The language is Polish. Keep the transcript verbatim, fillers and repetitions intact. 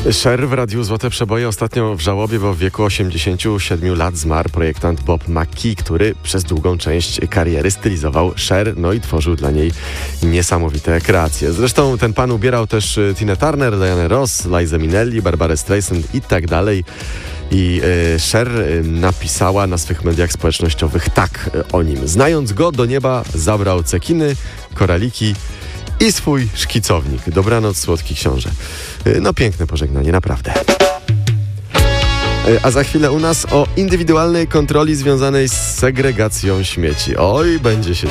Cher w Radiu Złote Przeboje ostatnio w żałobie, bo w wieku osiemdziesięciu siedmiu lat zmarł projektant Bob McKee, który przez długą część kariery stylizował Cher, no i tworzył dla niej niesamowite kreacje. Zresztą ten pan ubierał też Tinę Turner, Dianę Ross, Lizę Minnelli, Barbarę Streisand i tak dalej. I y, Cher y, napisała na swych mediach społecznościowych tak y, o nim. Znając go, do nieba zabrał cekiny, koraliki i swój szkicownik. Dobranoc, słodki książę. Y, no piękne pożegnanie, naprawdę. Y, a za chwilę u nas o indywidualnej kontroli związanej z segregacją śmieci. Oj, będzie się